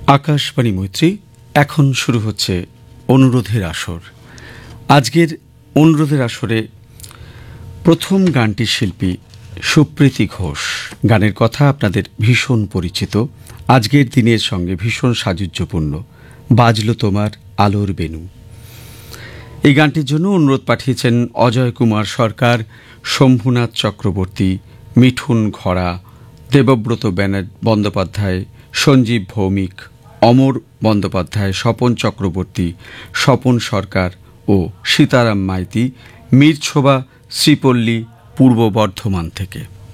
আকাশবাণী মৈত্রী। এখন শুরু হচ্ছে অনুরোধের আসর। আজকের অনুরোধের আসরে প্রথম গানটির শিল্পী সুপ্রীতি ঘোষ। গানের কথা আপনাদের ভীষণ পরিচিত, আজকের দিনের সঙ্গে ভীষণ সাযুজ্যপূর্ণ। বাজলো তোমার আলোর বেনু। এই গানটির জন্য অনুরোধ পাঠিয়েছেন অজয় কুমার সরকার, শম্ভুনাথ চক্রবর্তী, মিঠুন ঘরা, দেবব্রত বন্দ্যোপাধ্যায়, সঞ্জীব ভৌমিক, অমর বন্দ্যোপাধ্যায়, স্বপন চক্রবর্তী, স্বপন সরকার ও সীতারাম মাইতি, মিরছোবা, শ্রীপল্লী, পূর্ব বর্ধমান থেকে।